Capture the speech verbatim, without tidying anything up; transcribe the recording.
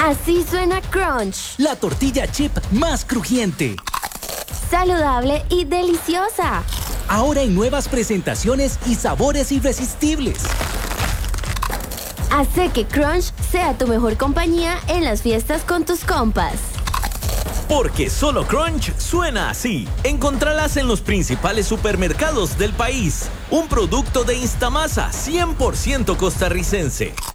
Así suena Crunch. La tortilla chip más crujiente. Saludable y deliciosa. Ahora en nuevas presentaciones y sabores irresistibles. Hace que Crunch sea tu mejor compañía en las fiestas con tus compas. Porque solo Crunch suena así. Encontralas en los principales supermercados del país. Un producto de Instamasa cien por ciento costarricense.